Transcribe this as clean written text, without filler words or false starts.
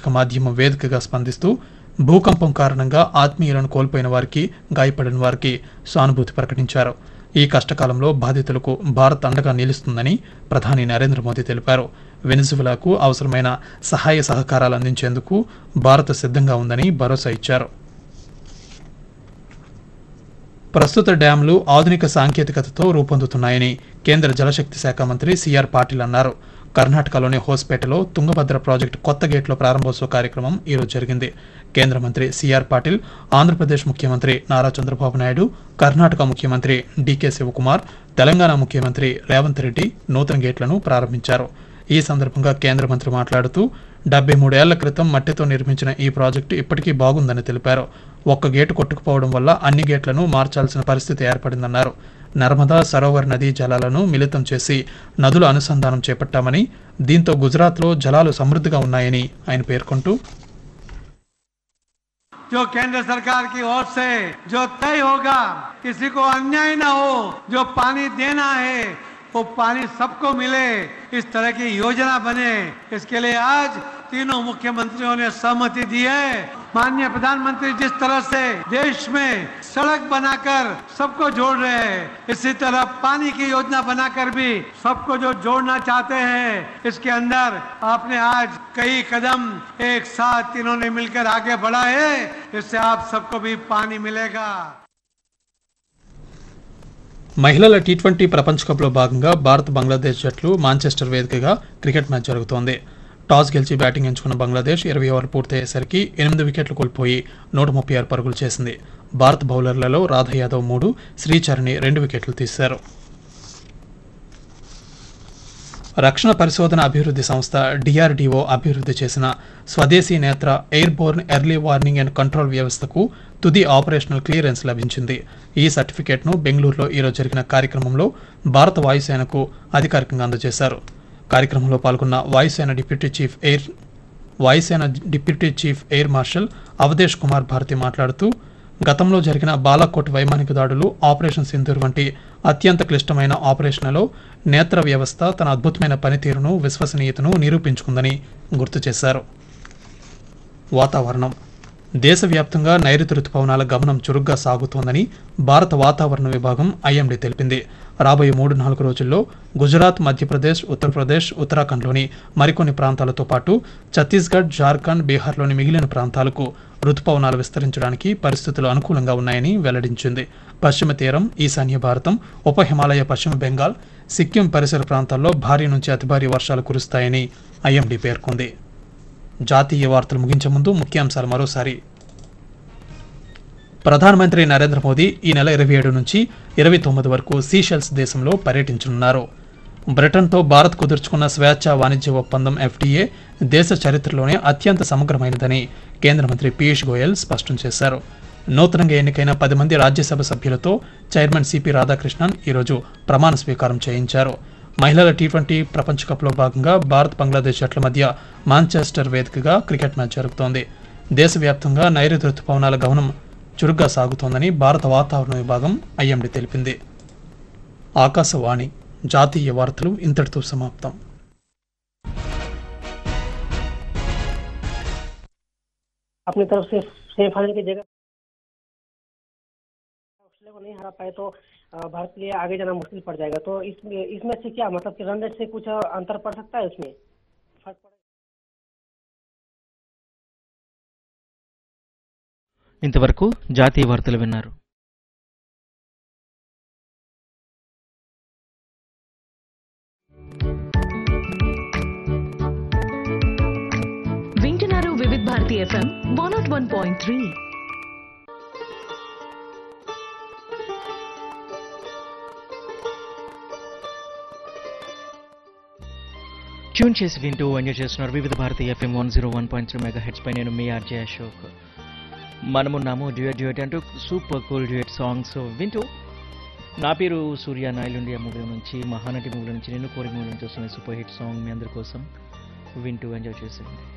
సామాజిక మాధ్యమం వేదికగా స్పందిస్తూ భూకంపం కారణంగా ఆత్మీయులను కోల్పోయిన వారికి, గాయపడిన వారికి సానుభూతి ప్రకటించారు. ఈ కష్టకాలంలో బాధితులకు భారత్ అండగా నిలుస్తుందని ప్రధాని నరేంద్ర మోదీ తెలిపారు. వెనిజువెలాకు అవసరమైన సహాయ సహకారాలు అందించేందుకు భారత్ సిద్ధంగా ఉందని భరోసా ఇచ్చారు. ప్రస్తుత డ్యాంలు ఆధునిక సాంకేతికతతో రూపొందుతున్నాయని కేంద్ర జలశక్తి శాఖ మంత్రి సిఆర్ పాటిల్ అన్నారు. కర్ణాటకలోని హోస్పేటలో తుంగభద్ర ప్రాజెక్టు కొత్త గేట్ల ప్రారంభోత్సవ కార్యక్రమం ఈరోజు జరిగింది. కేంద్ర మంత్రి సిఆర్ పాటిల్, ఆంధ్రప్రదేశ్ ముఖ్యమంత్రి నారా చంద్రబాబు నాయుడు, కర్ణాటక ముఖ్యమంత్రి డికే శివకుమార్, తెలంగాణ ముఖ్యమంత్రి రేవంత్ రెడ్డి నూతన గేట్లను ప్రారంభించారు. ఈ సందర్భంగా కేంద్ర మంత్రి మాట్లాడుతూ 73 ఏళ్ల క్రితం మట్టితో నిర్మించిన ఈ ప్రాజెక్టు ఇప్పటికీ బాగుందని తెలిపారు. ఒక్క గేటు కొట్టుకుపోవడం వల్ల అన్ని గేట్లను మార్చాల్సిన పరిస్థితి ఏర్పడిందన్నారు. నర్మదా సరోవర్ నదీ జలాలను మిళితం చేసి నదుల అనుసంధానం చేపట్టామని, దీంతో గుజరాత్లో జలాలు సమృద్ధిగా ఉన్నాయని ఆయన పేర్కొంటూ जो केंद्र सरकार की ओर से जो तय होगा, किसी को अन्याय ना हो, जो पानी देना है वो पानी सबको मिले, इस तरह की योजना बने, इसके लिए आज तीनों मुख्यमंत्रियों ने सहमति दी है। माननीय प्रधानमंत्री जिस तरह से देश में सड़क बनाकर सबको जोड़ रहे हैं, इसी तरह पानी की योजना बनाकर भी सबको जो जोड़ना चाहते हैं, इसके अंदर आपने आज कई कदम एक साथ तीनों ने मिलकर आगे बढ़ा है, इससे आप सबको भी पानी मिलेगा। మహిళల టీ20 ప్రపంచ కప్లో భాగంగా భారత్ బంగ్లాదేశ్ జట్లు మాంచెస్టర్ వేదికగా క్రికెట్ మ్యాచ్ జరుగుతోంది. టాస్ గెలిచి బ్యాటింగ్ ఎంచుకున్న బంగ్లాదేశ్ 20 ఓవర్లు పూర్తయ్యేసరికి 8 వికెట్లు కోల్పోయి 136 పరుగులు చేసింది. భారత బౌలర్లలో రాధా యాదవ్ 3, శ్రీచరణి 2 వికెట్లు తీశారు. రక్షణ పరిశోధన అభివృద్ధి సంస్థ డిఆర్డీఓ అభివృద్ధి చేసిన స్వదేశీ నేత్ర airborne early warning and control వ్యవస్థకు తుది ఆపరేషనల్ క్లియరెన్స్ లభించింది. ఈ సర్టిఫికేట్ను బెంగళూరులో ఈరోజు జరిగిన కార్యక్రమంలో భారత వాయుసేనకు అధికారికంగా అందజేశారు. కార్యక్రమంలో పాల్గొన్న వాయుసేన deputy chief air marshal Awadhesh Kumar Bharati మాట్లాడుతూ, గతంలో జరిగిన బాలాకోట్ వైమానిక దాడులు, ఆపరేషన్ సింధూర్ వంటి అత్యంత క్లిష్టమైన ఆపరేషన్లలో నేత్ర వ్యవస్థ తన అద్భుతమైన పనితీరును, విశ్వసనీయతను నిరూపించుకుందని గుర్తు చేశారు. వాతావరణం. దేశవ్యాప్తంగా నైరుతి రుతుపవనాల గమనం చురుగ్గా సాగుతోందని భారత వాతావరణ విభాగం ఐఎండీ తెలిపింది. రాబోయే 3-4 రోజుల్లో గుజరాత్, మధ్యప్రదేశ్, ఉత్తరప్రదేశ్, ఉత్తరాఖండ్లోని మరికొన్ని ప్రాంతాలతో పాటు ఛత్తీస్గఢ్, జార్ఖండ్, బీహార్లోని మిగిలిన ప్రాంతాలకు రుతుపవనాలు విస్తరించడానికి పరిస్థితులు అనుకూలంగా ఉన్నాయని వెల్లడించింది. పశ్చిమ తీరం, ఈశాన్య భారతం, ఉప హిమాలయ, పశ్చిమ బెంగాల్, సిక్కిం పరిసర ప్రాంతాల్లో భారీ నుంచి అతి భారీ వర్షాలు కురుస్తాయని ఐఎండీ పేర్కొంది. జాతీయ వార్తలు ముగించే ముందు ముఖ్యాంశాలు మరోసారి. ప్రధానమంత్రి నరేంద్ర మోదీ ఈ నెల 27 నుంచి 29 వరకు సీషెల్స్ దేశంలో పర్యటించనున్నారు. బ్రిటన్తో భారత్ కుదుర్చుకున్న స్వేచ్ఛా వాణిజ్య ఒప్పందం ఎఫ్టీఏ దేశ చరిత్రలోనే అత్యంత సమగ్రమైనదని కేంద్ర మంత్రి పీయూష్ గోయల్ స్పష్టం చేశారు. నూతనంగా ఎన్నికైన 10 మంది రాజ్యసభ సభ్యులతో చైర్మన్ సిపి రాధాకృష్ణన్ ఈరోజు ప్రమాణ స్వీకారం చేయించారు. మహిళల టీ20 ప్రపంచ కప్లో భాగంగా భారత్ బంగ్లాదేశ్ జట్ల మధ్య మాంచెస్టర్ వేదికగా క్రికెట్ మ్యాచ్ జరుగుతోంది. దేశవ్యాప్తంగా నైరుతి రుతుపవనాల గమనం చురుగ్గా సాగుతోందని భారత వాతావరణ విభాగం ఐఎండీ తెలిపింది. ఆకాశవాణి జాతీయ వార్తలు ఇంతటితో సమాప్తం. अपनी तरफ से सेमीफाइनल की जगह ऑस्ट्रेलिया को नहीं हरा पाए तो भारत के लिए आगे जाना मुश्किल पड़ जाएगा। तो इसमें से क्या मतलब कि रन रेट से कुछ अंतर पड़ सकता है, उसमें फर्क पड़ेगा? ఇంతవరకు జాతీయ వార్తలు విన్నారు. వింటున్నారు వివిధ భారతి ఎఫ్ఎం 101.3. ట్యూన్ చేసి వింటూ ఎంజాయ్ చేస్తున్నారు వివిధ భారతి ఎఫ్ఎం 101.3 మెగాహెర్ట్జ్ పై. నేను మీ ఆర్జే అశోక్. మనమున్నాము డ్యూయట్ అంటూ సూపర్ కూల్ డ్యూయట్ సాంగ్స్ వింటూ. నా పేరు సూర్య. నాయిల్ ఇండియా మూవీ నుంచి, మహానటి మూవీ నుంచి, నిన్ను కోరి మూవీ నుంచి వస్తున్న సూపర్ హిట్ సాంగ్ మీ అందరి కోసం వింటూ ఎంజాయ్ చేసేయండి.